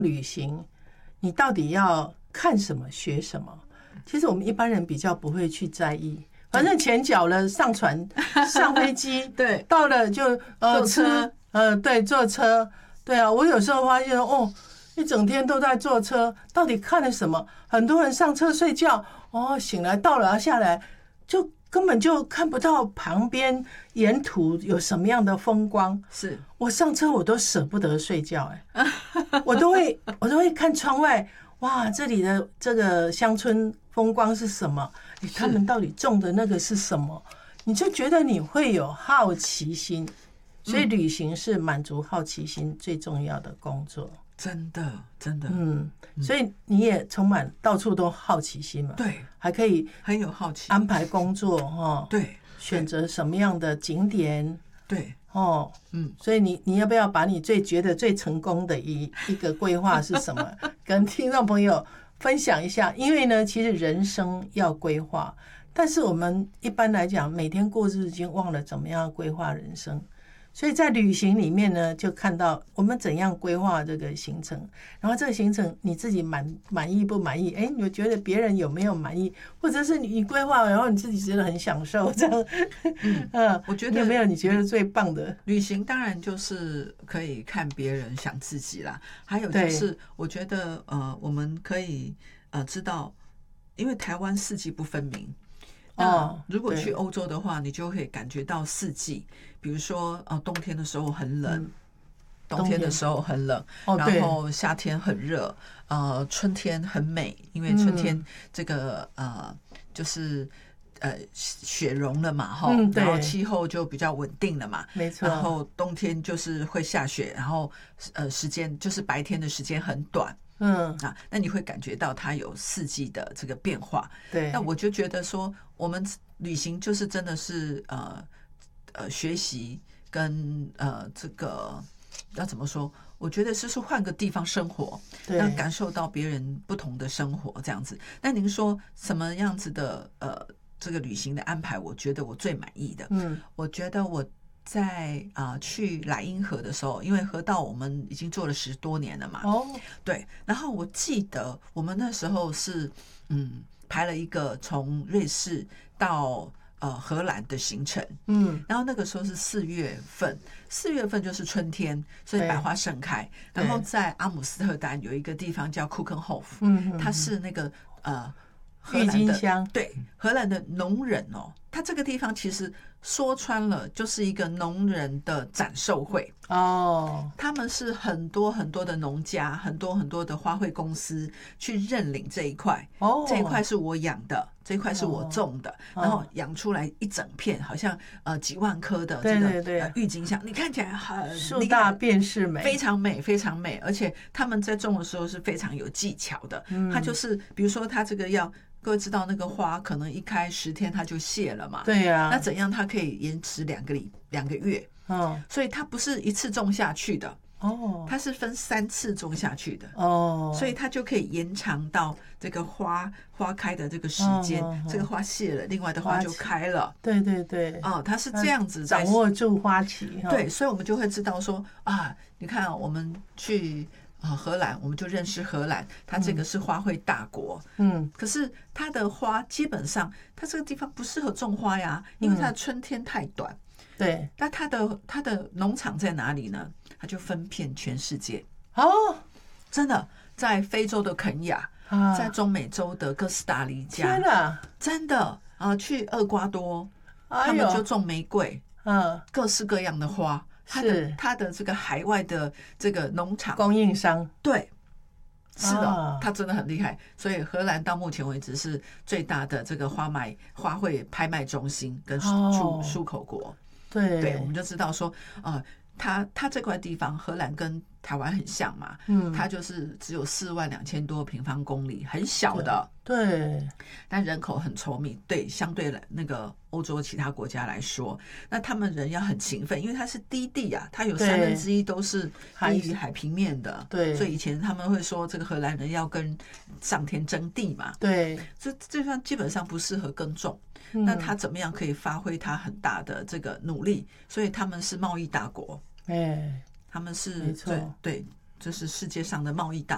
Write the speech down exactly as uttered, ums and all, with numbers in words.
旅行，你到底要看什么学什么？其实我们一般人比较不会去在意，反正钱缴了，上船上飞机， 对， 到了就呃吃，呃对，坐车，对啊，我有时候发现哦，一整天都在坐车，到底看了什么？很多人上车睡觉，哦，醒来到了下来就根本就看不到旁边沿途有什么样的风光。 是我上车我都舍不得睡觉，哎，我都会我都会看窗外，哇，这里的这个乡村风光是什么？他们到底种的那个是什么？你就觉得你会有好奇心，所以旅行是满足好奇心最重要的工作。 真的，真的， 嗯，所以你也充满到处都好奇心嘛？ 对， 还可以很有好奇， 安排工作哈， 对， 选择什么样的景点， 对， 哦，嗯，所以你你要不要把你最觉得最成功的一一个规划是什么，跟听众朋友分享一下？因为呢，其实人生要规划，但是我们一般来讲，每天过日子已经忘了怎么样规划人生。所以在旅行里面呢，就看到我们怎样规划这个行程，然后这个行程你自己满满意不满意？哎，你觉得别人有没有满意？或者是你规划，然后你自己觉得很享受，这样？嗯， 我觉得有没有你觉得最棒的旅行？当然就是可以看别人想自己啦，还有就是我觉得呃，我们可以呃知道，因为台湾四季不分明。那如果去欧洲的话，你就可以感觉到四季，比如说呃冬天的时候很冷，冬天的时候很冷，然后夏天很热，呃春天很美，因为春天这个呃就是呃雪融了嘛哈，然后气候就比较稳定了嘛， 没错。 然后冬天就是会下雪，然后呃时间就是白天的时间很短。嗯啊，那你会感觉到它有四季的这个变化。 对， 那我就觉得说，我们旅行就是真的是呃呃学习跟呃这个要怎么说？我觉得是说换个地方生活，让感受到别人不同的生活这样子。那您说什么样子的呃这个旅行的安排？我觉得我最满意的，嗯，我觉得我。在啊、呃、去莱茵河的时候，因为河道我们已经做了十多年了嘛，哦，对，然后我记得我们那时候是嗯排了一个从瑞士到呃荷兰的行程，嗯，然后那个时候是四月份，四月份就是春天，所以百花盛开。然后在阿姆斯特丹有一个地方叫库肯霍夫，嗯，它是那个呃荷兰的对荷兰的农人哦，它这个地方其实。说穿了就是一个农人的展售会哦，他们是很多很多的农家，很多很多的花卉公司去认领这一块哦，这一块是我养的，这一块是我种的，哦、然后养出来一整片，好像呃几万棵的这个对对对、呃、郁金香，你看起来很树大便是美， 非常美非常美，而且他们在种的时候是非常有技巧的，嗯、它就是比如说它这个要。各位知道那个花可能一开十天它就谢了嘛？ 对呀、啊。 那怎样它可以延迟两个礼两个月？哦，所以它不是一次种下去的哦，它是分三次种下去的哦，所以它就可以延长到这个花花开的这个时间。哦、这个花谢了，另外的花就开了。 对对对， 哦，它是这样子掌握住花期。 对，所以我们就会知道说啊，你看、哦、我们去。啊，荷兰我们就认识荷兰，它这个是花卉大国，嗯，可是它的花基本上，它这个地方不适合种花呀，因为它的春天太短。嗯、 对， 那它的它的农场在哪里呢？它就分遍全世界哦， 真的，在非洲的肯亚，啊、在中美洲的哥斯达黎加， 天哪， 真的啊，去厄瓜多，哎、他们就种玫瑰，嗯，各式各样的花。它的它的这个海外的这个农场供应商， 对，是的，啊、它真的很厉害。所以荷兰到目前为止是最大的这个花卖花卉拍卖中心跟出、哦、出口国。 对， 对，我们就知道说，呃，它它这块地方，荷兰跟台湾很像嘛，嗯，它就是只有四万两千多平方公里，很小的， 对，对但人口很稠密，对，相对那个欧洲其他国家来说，那他们人要很勤奋，因为它是低地啊，它有三分之一都是低于海平面的，对，所以以前他们会说这个荷兰人要跟上天争地嘛， 对， 这这方基本上不适合耕种。嗯、那他怎么样可以发挥他很大的这个努力？所以他们是贸易大国，哎，他们是对对，这是世界上的贸易大